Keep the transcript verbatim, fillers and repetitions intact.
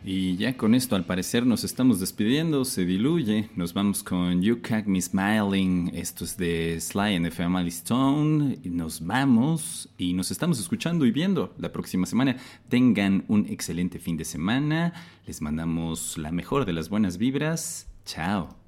Y ya con esto al parecer nos estamos despidiendo, se diluye. Nos vamos con You Catch Me Smiling, esto es de Sly and the Family Stone. Y nos vamos y nos estamos escuchando y viendo la próxima semana. Tengan un excelente fin de semana, les mandamos la mejor de las buenas vibras. Chao.